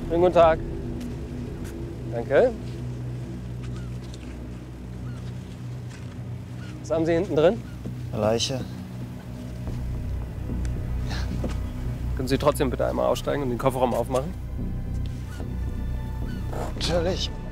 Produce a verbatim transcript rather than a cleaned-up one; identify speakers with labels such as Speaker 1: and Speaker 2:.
Speaker 1: Schönen guten Tag. Danke. Was haben Sie hinten drin?
Speaker 2: Eine Leiche.
Speaker 1: Können Sie trotzdem bitte einmal aussteigen und den Kofferraum aufmachen?
Speaker 2: Natürlich.